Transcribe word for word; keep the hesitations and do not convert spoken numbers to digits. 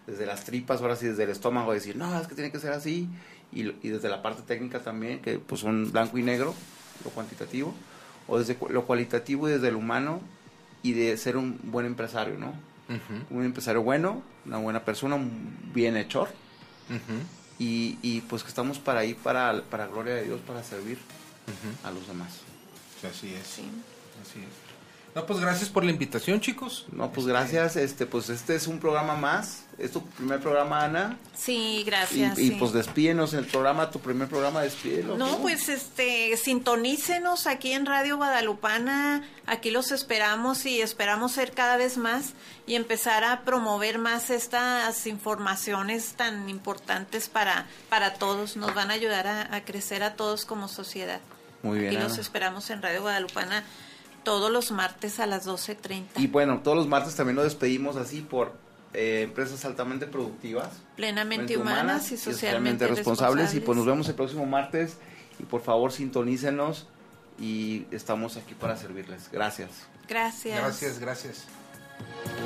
desde las tripas, ahora sí desde el estómago, decir, no, es que tiene que ser así, y, y desde la parte técnica también, que pues son blanco y negro, lo cuantitativo, o desde lo cualitativo y desde el humano, y de ser un buen empresario, ¿no? Uh-huh. Un empresario bueno, una buena persona, un bienhechor, uh-huh. y, y pues que estamos para ahí, para, para gloria de Dios, para servir uh-huh. a los demás. Así es, sí. Así es. No, pues gracias por la invitación, chicos. No, pues este... gracias, este, pues este es un programa más, es tu primer programa, Ana. Sí, gracias. Y, y sí. pues despídenos en el programa, tu primer programa, despídenos. No, ¿no? Pues este, sintonícenos aquí en Radio Guadalupana, aquí los esperamos y esperamos ser cada vez más y empezar a promover más estas informaciones tan importantes para, para todos, nos van a ayudar a, a crecer a todos como sociedad. Muy bien, aquí Ana. Los esperamos en Radio Guadalupana todos los martes a las doce treinta. Y bueno, todos los martes también lo despedimos así por eh, empresas altamente productivas, plenamente humanas y socialmente, y socialmente responsables. responsables. Y pues nos vemos el próximo martes y por favor sintonícenos y estamos aquí para servirles. Gracias. Gracias. Gracias, gracias.